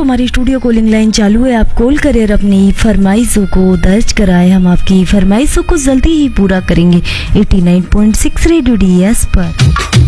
हमारी studio calling line चालू है। आप कॉल करें और अपनी फरमाइशों को दर्ज कराएं। हम आपकी फरमाइशों को जल्दी ही पूरा करेंगे 89.6 रेडियो DS पर।